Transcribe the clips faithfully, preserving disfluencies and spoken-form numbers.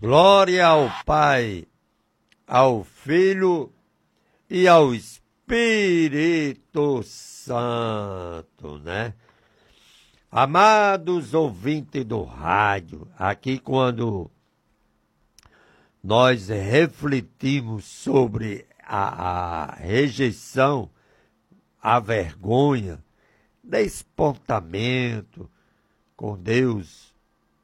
Glória ao Pai, ao Filho e ao Espírito Santo, né? Amados ouvintes do rádio, aqui quando nós refletimos sobre a, a rejeição, a vergonha, despontamento com Deus,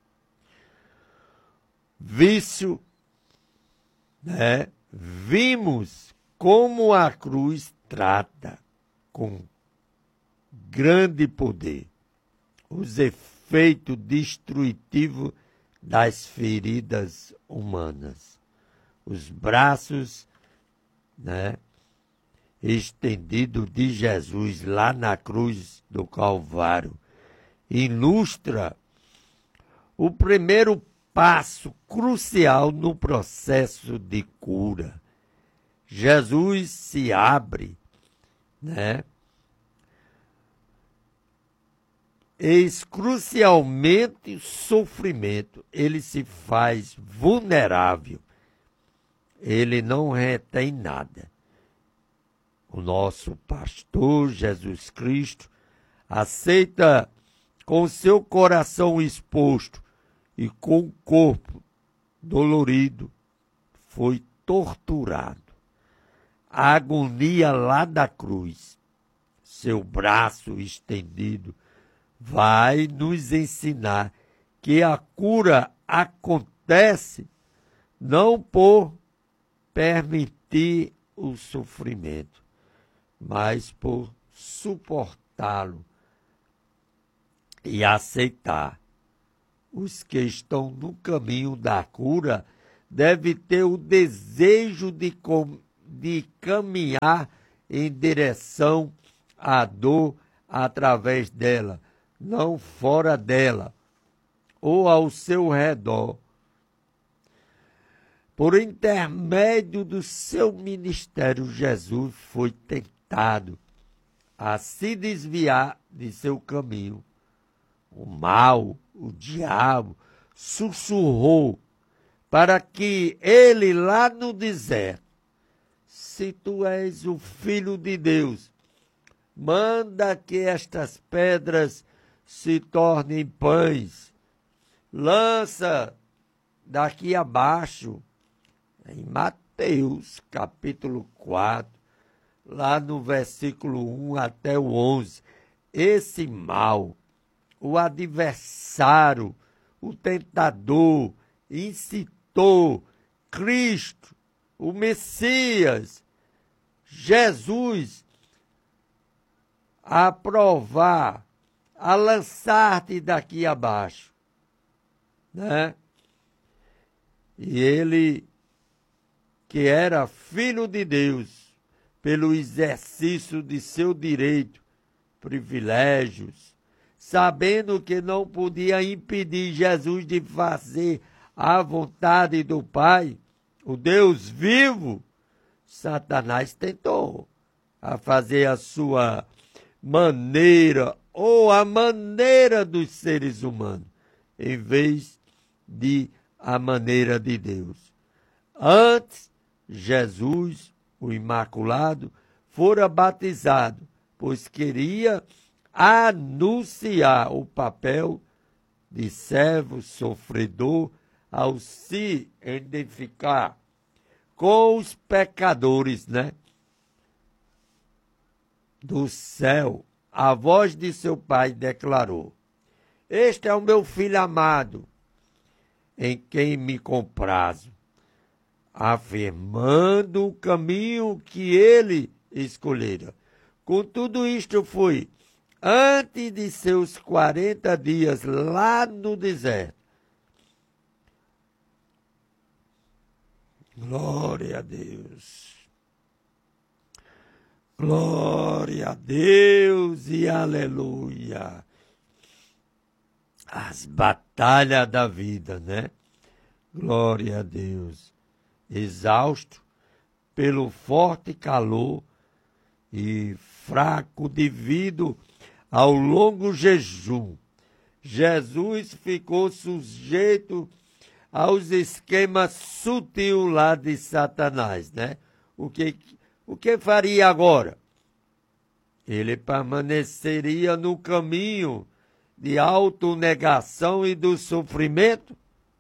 vício, né? Vimos como a cruz trata com grande poder os efeitos destrutivos das feridas humanas. Os braços, né, estendidos de Jesus lá na cruz do Calvário ilustra o primeiro passo crucial no processo de cura. Jesus se abre, né? Eis crucialmente o sofrimento, ele se faz vulnerável, ele não retém nada. O nosso pastor Jesus Cristo aceita com seu coração exposto e com o corpo dolorido, foi torturado. A agonia lá da cruz, seu braço estendido, vai nos ensinar que a cura acontece não por permitir o sofrimento, mas por suportá-lo e aceitar. Os que estão no caminho da cura devem ter o desejo de, com, de caminhar em direção à dor através dela, não fora dela ou ao seu redor. Por intermédio do seu ministério, Jesus foi tentado a se desviar de seu caminho. O mal, o diabo, sussurrou para que ele lá no deserto, se tu és o Filho de Deus, manda que estas pedras se tornem pães. Lança daqui abaixo, em Mateus capítulo quatro, lá no versículo um até o onze, esse mal, o adversário, o tentador, incitou Cristo, o Messias, Jesus, a provar, a lançar-te daqui abaixo, né? E ele, que era filho de Deus, pelo exercício de seu direito, privilégios, sabendo que não podia impedir Jesus de fazer a vontade do Pai, o Deus vivo, Satanás tentou a fazer a sua maneira, ou a maneira dos seres humanos, em vez de a maneira de Deus. Antes, Jesus, o Imaculado, fora batizado, pois queria anunciar o papel de servo sofredor ao se identificar com os pecadores, né? Do céu, a voz de seu pai declarou: este é o meu filho amado, em quem me comprazo, afirmando o caminho que ele escolhera. Com tudo isto foi antes de seus quarenta dias lá no deserto. Glória a Deus. Glória a Deus e aleluia. As batalhas da vida, né? Glória a Deus. Exausto pelo forte calor e fraco devido ao longo jejum, Jesus ficou sujeito aos esquemas sutil lá de Satanás, né? O que, o que faria agora? Ele permaneceria no caminho de autonegação e do sofrimento?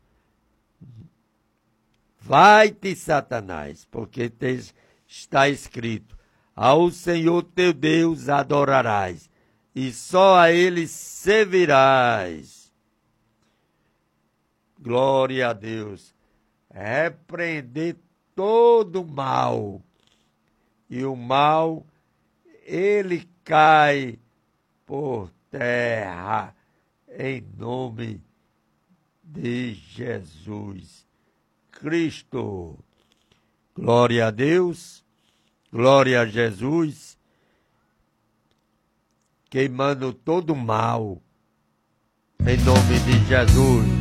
Vai-te, Satanás, porque te, está escrito, ao Senhor teu Deus adorarás, e só a Ele servirás. Glória a Deus. Repreender todo mal. E o mal, ele cai por terra, em nome de Jesus Cristo. Glória a Deus, glória a Jesus, queimando todo mal, em nome de Jesus.